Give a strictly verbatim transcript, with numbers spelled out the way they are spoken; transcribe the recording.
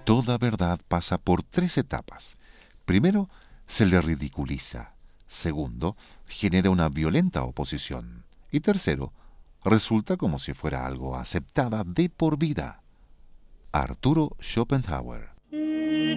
Toda verdad pasa por tres etapas. Primero, se le ridiculiza. Segundo, genera una violenta oposición. Y tercero, resulta como si fuera algo aceptada de por vida. Arturo Schopenhauer.